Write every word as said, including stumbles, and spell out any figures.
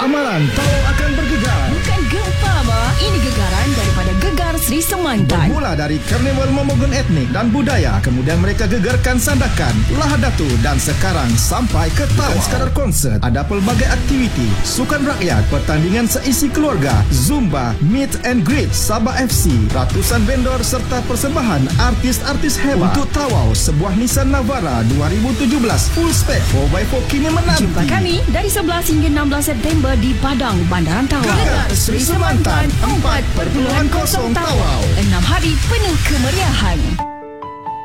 Amalan Tawau akan bergegar. Bukan gempa, Ma. Ini gegaran daripada Gegar Sri Semantan. Bermula dari Karnival Momogon Etnik dan Budaya, kemudian mereka gegarkan Sandakan, Lahadatu dan sekarang sampai ke Tawau. Bukan sekadar konsert, ada pelbagai aktiviti, sukan rakyat, pertandingan seisi keluarga, Zumba, Meet and Greet, Sabah F C, ratusan vendor serta persembahan artis-artis hebat. Untuk Tawau, sebuah Nissan Navara dua ribu tujuh belas full spec four by four kini menanti. Jumpa kami dari sebelas hingga enam belas September di Padang, Bandaran Tawau. Gegar Sri Semantan empat kosong Tawau. enam hari penuh kemeriahan.